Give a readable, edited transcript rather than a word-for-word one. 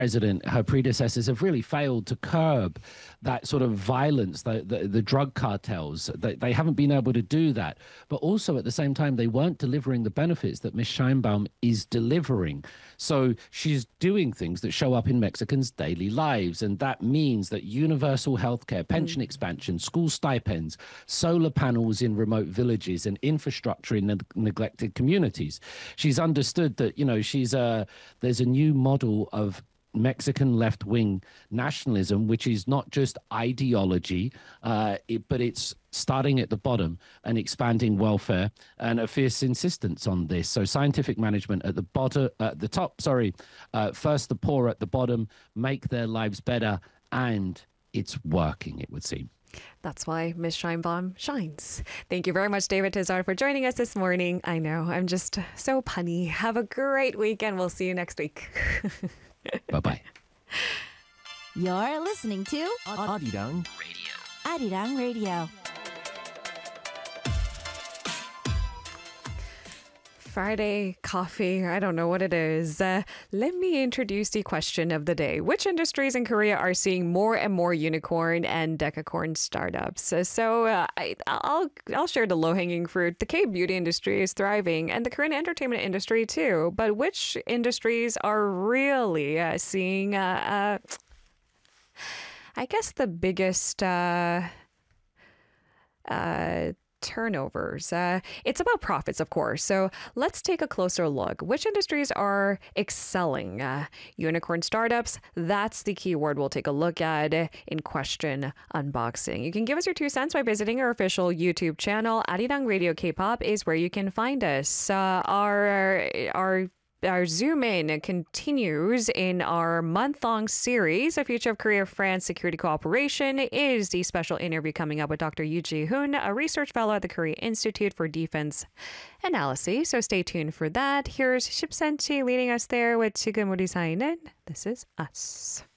president, her predecessors have really failed to curb that sort of violence, the drug cartels. They haven't been able to do that. But also at the same time, they weren't delivering the benefits that Ms. Scheinbaum is delivering. So she's doing things that show up in Mexicans' daily lives. And that means that universal healthcare, pension expansion, school stipends, solar panels in remote villages, and infrastructure in neglected communities. She's understood that, there's a new model of Mexican left-wing nationalism, which is not just ideology, but it's starting at the bottom and expanding welfare, and a fierce insistence on this. So scientific management at the bottom, at the top, first the poor at the bottom, make their lives better, and it's working, it would seem. That's why Ms. Scheinbaum shines. Thank you very much, David Tizard, for joining us this morning. I know, I'm just so punny. Have a great weekend. We'll see you next week. Bye-bye. You're listening to Arirang Radio. Arirang Radio. Friday coffee, I don't know what it is. Let me introduce the question of the day. Which industries in Korea are seeing more and more unicorn and decacorn startups? I'll share the low-hanging fruit. The K-beauty industry is thriving, and the Korean entertainment industry too. But which industries are really seeing, I guess, the biggest turnovers? It's about profits, of course. So let's take a closer look. Which industries are excelling? Unicorn startups, that's the key word we'll take a look at in question unboxing. You can give us your 2 cents by visiting our official YouTube channel. Arirang Radio K-pop is where you can find us. Our Zoom In continues in our month-long series. The Future of Korea-France Security Cooperation is the special interview coming up with Dr. Yoo Ji-hoon, a research fellow at the Korea Institute for Defense Analysis. So stay tuned for that. Here's 10cm leading us there with 지금 우리 사이는 This Is Us.